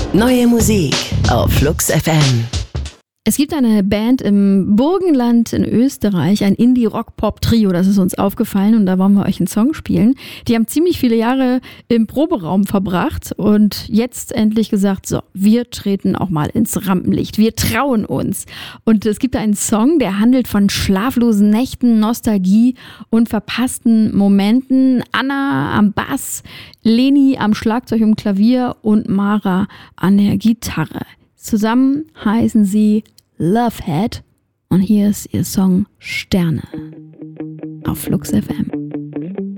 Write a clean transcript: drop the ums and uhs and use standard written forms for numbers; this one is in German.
Neue Musik auf Flux FM. Es gibt eine Band im Burgenland in Österreich, ein Indie-Rock-Pop-Trio, das ist uns aufgefallen und da wollen wir euch einen Song spielen. Die haben ziemlich viele Jahre im Proberaum verbracht und jetzt endlich gesagt, so, wir treten auch mal ins Rampenlicht, wir trauen uns. Und es gibt einen Song, der handelt von schlaflosen Nächten, Nostalgie und verpassten Momenten. Anna am Bass, Leni am Schlagzeug und Klavier und Mara an der Gitarre. Zusammen heißen sie Lovehead und hier ist ihr Song Sterne auf Flux FM.